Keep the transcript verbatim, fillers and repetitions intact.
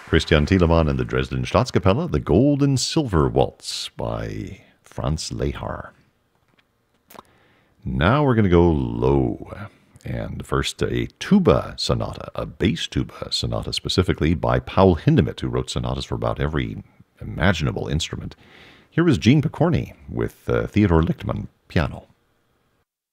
Christian Thielemann and the Dresden Staatskapelle, the Gold and Silver Waltz by Franz Lehar. Now we're going to go low. And first, a tuba sonata, a bass tuba sonata specifically by Paul Hindemith, who wrote sonatas for about every imaginable instrument. Here is Gene Picorni with uh, Theodore Lichtman, piano.